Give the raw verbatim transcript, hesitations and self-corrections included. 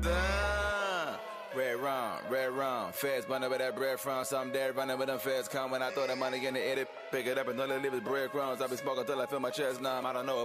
Duh. Red rum, red rum, feds running with that bread from some dead running with them feds come when I throw that money in the edit, pick it up and don't let it leave his breadcrumbs. I be smoking till I feel my chest numb. I don't know if